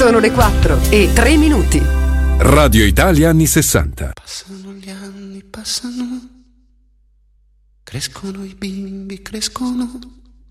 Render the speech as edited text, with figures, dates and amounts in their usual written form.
Sono le 4:03. Radio Italia anni 60. Passano gli anni, passano. Crescono i bimbi, crescono.